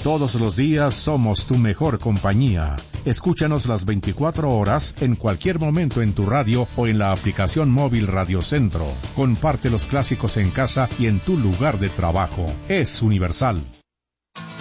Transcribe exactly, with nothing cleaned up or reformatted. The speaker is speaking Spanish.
Todos los días somos tu mejor compañía. Escúchanos las veinticuatro horas, en cualquier momento en tu radio o en la aplicación móvil Radio Centro. Comparte los clásicos en casa y en tu lugar de trabajo. Es universal.